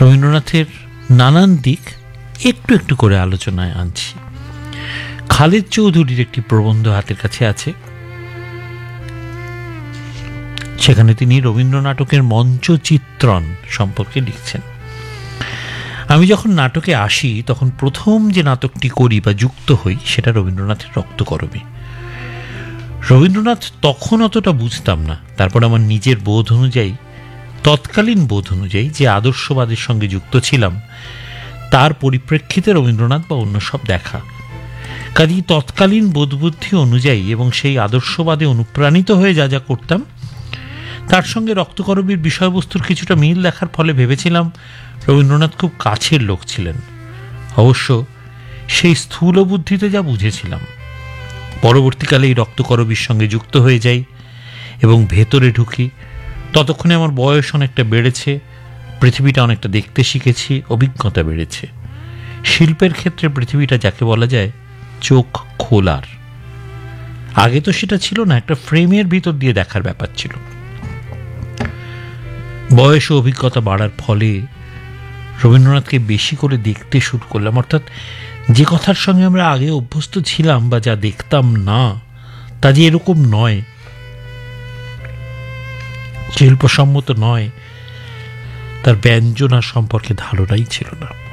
রবীন্দ্রনাথের নানান দিক একটু একটু করে আলোচনায় আনছি। খালেদ চৌধুরীর একটি প্রবন্ধ হাতের কাছে আছে, সেখানে তিনি রবীন্দ্র নাটকের মঞ্চচিত্রণ সম্পর্কে লিখছেন। আমি যখন নাটকে আসি তখন প্রথম যে নাটকটি করি বা যুক্ত হই সেটা রবীন্দ্রনাথের রক্তকরবী। রবীন্দ্রনাথ তখন অতটা বুঝতাম না, তারপর আমার নিজের বোধ অনুযায়ী, তৎকালীন বোধ অনুযায়ী যে আদর্শবাদের সঙ্গে যুক্ত ছিলাম তার পরিপ্রেক্ষিতে রবীন্দ্রনাথ বা অন্য সব দেখা। কাজেই তৎকালীন বোধবুদ্ধি অনুযায়ী এবং সেই আদর্শবাদে অনুপ্রাণিত হয়ে যা যা করতাম তার সঙ্গে রক্তকরবীর বিষয়বস্তুর কিছুটা মিল দেখার ফলে ভেবেছিলাম রবীন্দ্রনাথ খুব কাছের লোক ছিলেন। অবশ্য সেই স্থূল বুদ্ধিতে যা বুঝেছিলাম। পরবর্তীকালে এই রক্তকরবীর সঙ্গে যুক্ত হয়ে যাই এবং ভেতরে ঢুকি। ততক্ষণে আমার বয়স অনেকটা বেড়েছে, পৃথিবীটা অনেকটা দেখতে শিখেছি, অভিজ্ঞতা বেড়েছে। শিল্পের ক্ষেত্রে পৃথিবীটা যাকে বলা যায় চোখ খোলার, আগে তো সেটা ছিল না, একটা ফ্রেমের ভিতর দিয়ে দেখার ব্যাপার ছিল। বয়স ও অভিজ্ঞতা বাড়ার ফলে রবীন্দ্রনাথকে বেশি করে দেখতে শুরু করলাম, অর্থাৎ যে কথার সঙ্গে আমরা আগে অভ্যস্ত ছিলাম বা যা দেখতাম না তা যে এরকম নয়, শিল্পসম্মত নয়, তার ব্যঞ্জনা সম্পর্কে ধারণাই ছিল না।